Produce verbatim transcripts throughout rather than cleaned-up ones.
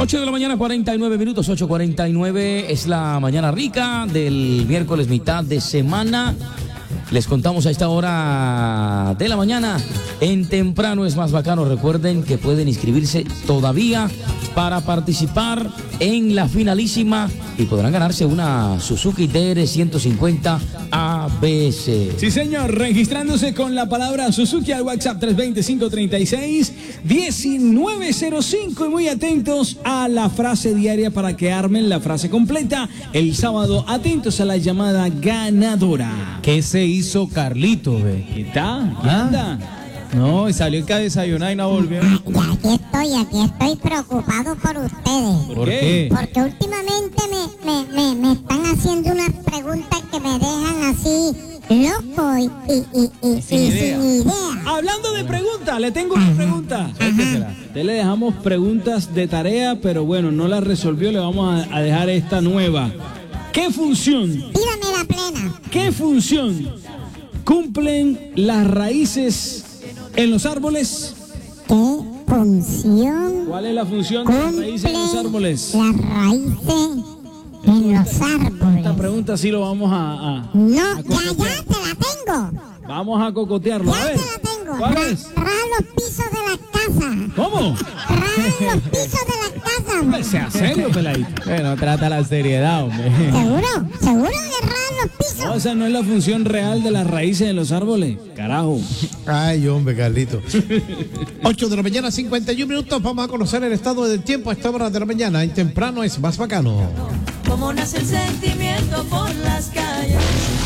ocho de la mañana, cuarenta y nueve minutos, ocho cuarenta y nueve, es la mañana rica del miércoles mitad de semana. Les contamos a esta hora de la mañana, en Temprano es más bacano. Recuerden que pueden inscribirse todavía para participar en la finalísima y podrán ganarse una Suzuki D R ciento cincuenta A B S. Sí, señor, registrándose con la palabra Suzuki al WhatsApp tres dos cero, cinco tres seis, uno nueve cero cinco y muy atentos a la frase diaria para que armen la frase completa el sábado. Atentos a la llamada ganadora. ¿Qué se hizo Carlito, ve? ¿Qué tal? ¿Qué ¿Ah? anda? No, y salió que a desayunar y no volvió. Ya aquí estoy, aquí estoy preocupado por ustedes. ¿Por qué? Porque últimamente me, me, me, me están haciendo unas preguntas que me dejan así loco y, y, y, y, y sin, idea. sin idea. Hablando de preguntas, le tengo una pregunta. Te le dejamos preguntas de tarea, pero bueno, no las resolvió, le vamos a, a dejar esta nueva. ¿Qué función? Tírame la plena. ¿Qué función cumplen las raíces en los árboles? ¿Qué función ¿Cuál es la función de las raíces en los cumplen árboles? las raíces en los árboles? Esta pregunta sí lo vamos a... a No, a ya, cocotear. ya, te la tengo. Vamos a cocotearlo. Ya A ver, te la tengo. ¿cuál Ra- es? Raja los pisos de las casas. ¿Cómo? Raja los pisos de las casas. Sea serio, peladito. Bueno, trata la seriedad, hombre. ¿Seguro? ¿Seguro que rajan los pisos? No, esa no es la función real de las raíces de los árboles. Carajo. Ay, hombre, Carlito. ocho de la mañana, cincuenta y un minutos. Vamos a conocer el estado del tiempo a esta hora de la mañana. En Temprano es más bacano. Cómo nace el sentimiento por las calles.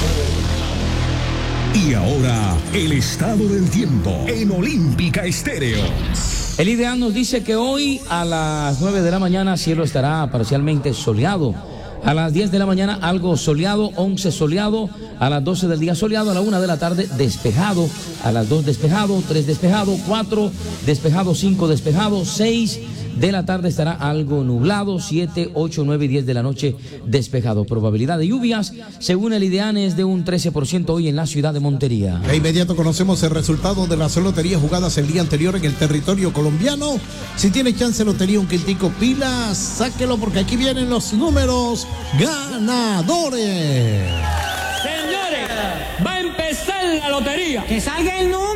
Y ahora, el estado del tiempo en Olímpica Estéreo. El ideal nos dice que hoy a las nueve de la mañana cielo estará parcialmente soleado. A las diez de la mañana algo soleado, once soleado, a las doce del día soleado, a la una de la tarde despejado, a las dos despejado, tres despejado, cuatro despejado, cinco despejado, seis de la tarde estará algo nublado, siete, ocho, nueve y diez de la noche despejado. Probabilidad de lluvias, según el IDEAN, es de un trece por ciento hoy en la ciudad de Montería. De inmediato conocemos el resultado de las loterías jugadas el día anterior en el territorio colombiano. Si tiene chance lotería un quintico pilas, sáquelo porque aquí vienen los números ganadores. Señores, va a empezar la lotería. Que salga el número.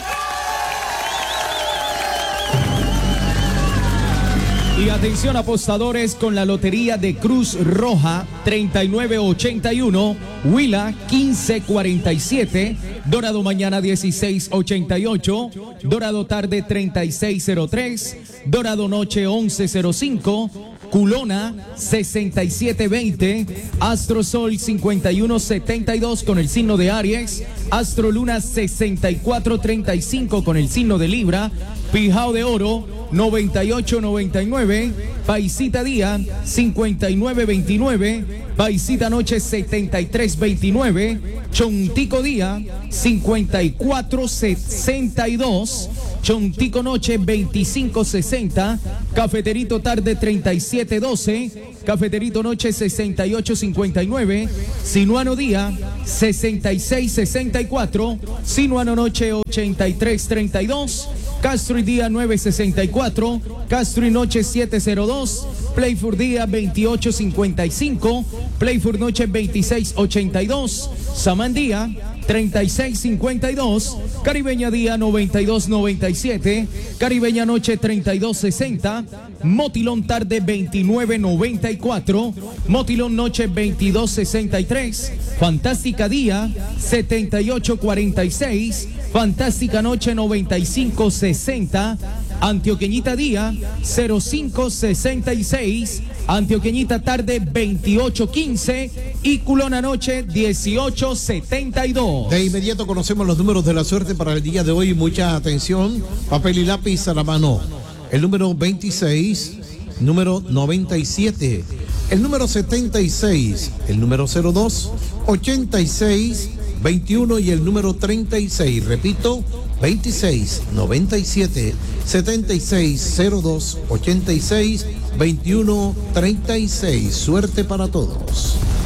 Y atención apostadores con la lotería de Cruz Roja treinta y nueve ochenta y uno, Huila quince cuarenta y siete, Dorado mañana dieciséis ochenta y ocho, Dorado tarde treinta y seis cero tres, Dorado noche once cero cinco, Culona sesenta y siete veinte, Astro Sol cincuenta y uno setenta y dos con el signo de Aries, Astro Luna sesenta y cuatro treinta y cinco con el signo de Libra, Pijao de Oro noventa y ocho noventa y nueve, Paisita Día cincuenta y nueve veintinueve, Paisita Noche setenta y tres veintinueve, Chontico Día cincuenta y cuatro sesenta y dos, Chontico Noche veinticinco sesenta, Cafeterito Tarde treinta y siete doce, Cafeterito Noche sesenta y ocho cincuenta y nueve, Sinuano Día sesenta y seis sesenta y cuatro, Sinuano Noche ochenta y tres treinta y dos, Castro y Día nueve sesenta y cuatro, Castro y Noche siete cero dos, Playfur Día veintiocho cincuenta y cinco, Playfur Noche veintiséis ochenta y dos, Samandía treinta y seis cincuenta y dos, Caribeña Día noventa y dos noventa y siete, Caribeña Noche treinta y dos sesenta, Motilón Tarde veintinueve noventa y cuatro, Motilón Noche veintidós sesenta y tres, Fantástica Día setenta y ocho cuarenta y seis, Fantástica Noche noventa y cinco sesenta, Antioqueñita Día cero cinco sesenta y seis, Antioqueñita Tarde veintiocho quince y Culona Noche dieciocho setenta y dos. De inmediato conocemos los números de la suerte para el día de hoy. Mucha atención, papel y lápiz a la mano. El número veintiséis, número noventa y siete, el número setenta y seis, el número cero dos, ochenta y seis, veintiuno y el número treinta y seis. Repito, veintiséis, noventa y siete, setenta y seis, cero dos, ochenta y seis, veintiuno, treinta y seis. Suerte para todos.